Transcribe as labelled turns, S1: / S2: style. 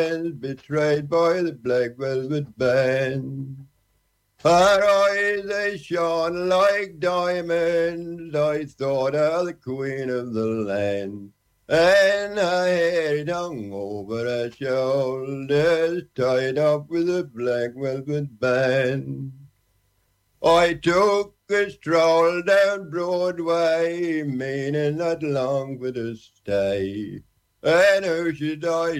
S1: betrayed by the Black Velvet Band. Her eyes, they shone like diamonds. I thought her the queen of the land. And her hair it hung over her shoulders, tied up with a black velvet band. I took a stroll down Broadway, meaning not long for to stay. And who should I